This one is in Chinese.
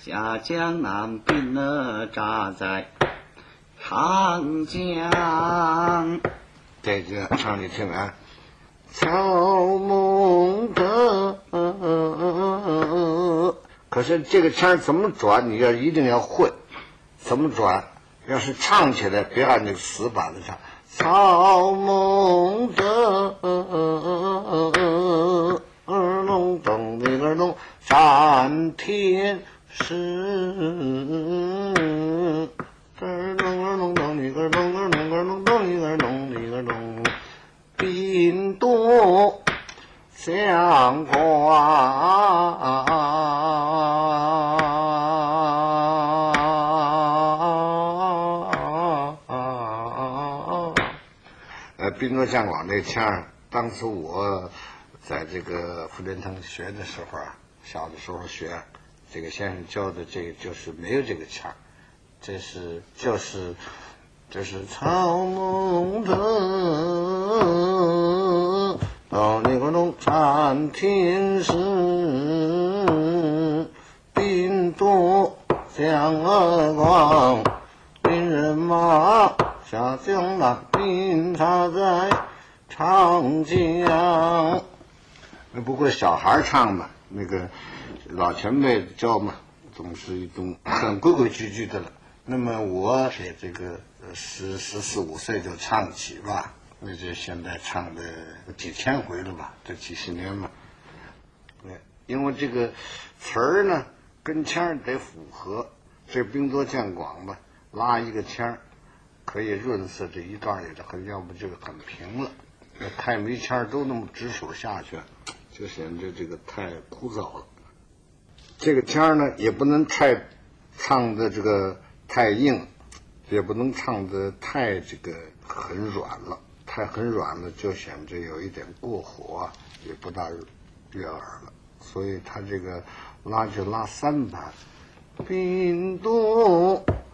下江南兵呢扎在长江。 这个唱你听啊，草梦的。可是这个腔怎么转，你一定要会，怎么转？要是唱起来，别按那个死板的唱。草梦的隆咚的个咚，占天时。咚咚咚一个咚咚咚咚咚一个咚一个咚，兵多相关。兵多将广这腔，当时我在这个福建堂学的时候啊，小的时候学，这个先生教的这个就是没有这个腔，这是草梦的到那个龙占天时，兵多将广，兵人马下江南，兵插在长江。不过小孩唱嘛，那个老前辈教嘛，总是一种很规规矩矩的了。那么我也这个14、15岁就唱起吧，那就现在唱的几千回了吧，这几十年嘛。因为这个词儿呢跟腔得符合，这兵多将广嘛，拉一个腔可以润色这一段也是很，要不就很平了。太没腔都那么直手下去，就显得这个太枯燥了。这个腔呢也不能唱的这个太硬，也不能唱的太这个很软了，很软了就显得有一点过火，也不大悦耳了。所以他这个拉就拉3板，兵多